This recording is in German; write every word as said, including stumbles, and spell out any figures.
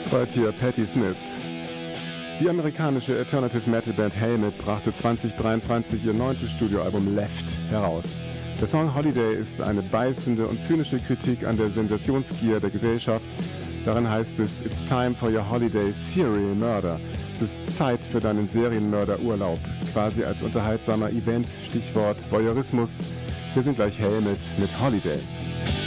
Hört hier Patti Smith. Die amerikanische Alternative Metal Band Helmet brachte zwanzig dreiundzwanzig ihr neuntes Studioalbum Left heraus. Der Song Holiday ist eine beißende und zynische Kritik an der Sensationsgier der Gesellschaft. Darin heißt es: It's time for your holiday serial murder. Es ist Zeit für deinen Serienmörderurlaub. Quasi als unterhaltsamer Event, Stichwort Voyeurismus. Wir sind gleich Helmet mit Holiday.